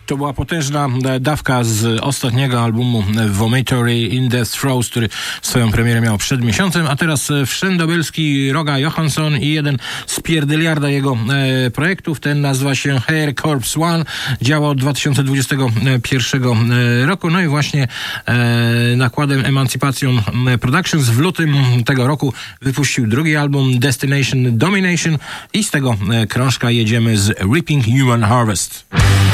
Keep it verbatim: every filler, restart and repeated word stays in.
To była potężna dawka z ostatniego albumu Vomitory in the Throes, który swoją premierę miał przed miesiącem, a teraz wszędobylski Roga Johansson i jeden z pierdyliarda jego e, projektów. Ten nazywa się Hair Corps One. Działa od dwa tysiące dwudziestego pierwszego roku. No i właśnie e, nakładem Emancipation Productions w lutym tego roku wypuścił drugi album Destination Domination i z tego e, krążka jedziemy z Reaping Human Harvest.